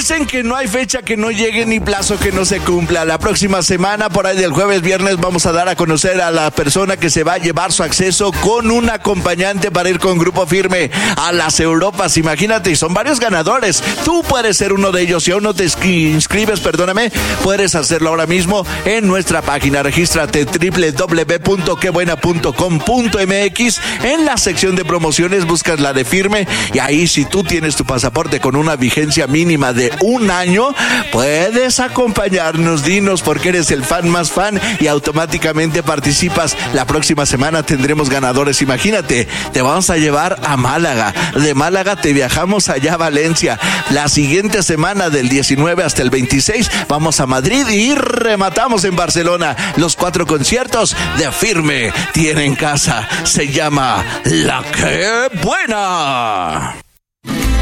Dicen que no hay fecha que no llegue ni plazo que no se cumpla. La próxima semana, por ahí del jueves, viernes, vamos a dar a conocer a la persona que se va a llevar su acceso con un acompañante para ir con Grupo Firme a las Europas. Imagínate, son varios ganadores. Tú puedes ser uno de ellos. Si aún no te inscribes, puedes hacerlo ahora mismo en nuestra página. Regístrate www.quebuena.com.mx. En la sección de promociones buscas la de Firme y ahí, si tú tienes tu pasaporte con una vigencia mínima de 1 año, puedes acompañarnos. Dinos porque eres el fan más fan y automáticamente participas. La próxima semana tendremos ganadores. Imagínate, te vamos a llevar a Málaga. De Málaga te viajamos allá a Valencia. La siguiente semana, del 19 hasta el 26, vamos a Madrid y rematamos en Barcelona. Los 4 conciertos de Firme tienen casa. Se llama La Que Buena.